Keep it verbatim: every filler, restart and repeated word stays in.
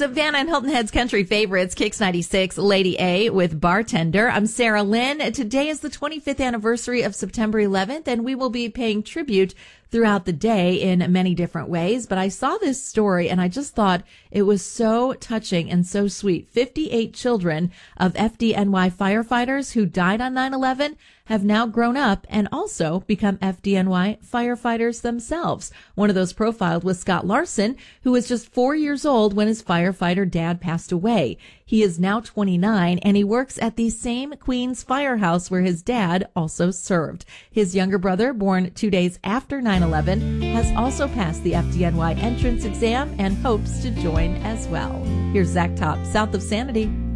Savannah and Hilton Head's country favorites, Kicks ninety-six, Lady A with Bartender. I'm Sarah Lynn. Today is the twenty-fifth anniversary of September eleventh, and we will be paying tribute throughout the day in many different ways. But I saw this story and I just thought it was so touching and so sweet. fifty-eight children of F D N Y firefighters who died on nine eleven have now grown up and also become F D N Y firefighters themselves. One of those profiled was Scott Larson, who was just four years old when his firefighter dad passed away. He is now twenty-nine, and he works at the same Queens firehouse where his dad also served. His younger brother, born two days after nine eleven, has also passed the F D N Y entrance exam and hopes to join as well. Here's Zach Top, South of Sanity.